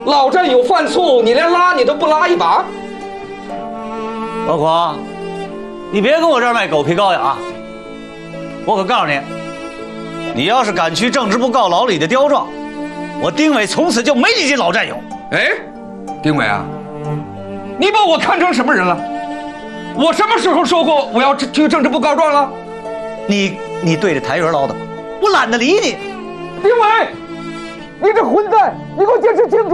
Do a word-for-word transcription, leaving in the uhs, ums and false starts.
老战友犯错，你连拉你都不拉一把？ 老孔，你别跟我这儿卖狗皮膏药，我可告诉你，你要是敢去政治部告老李的刁状，我丁伟从此就没你这老战友。 哎，丁伟啊，你把我看成什么人了？我什么时候说过我要去政治部告状了？ 你你对着台阶唠叨，我懒得理你。 丁伟，你这混蛋，你给我解释清楚！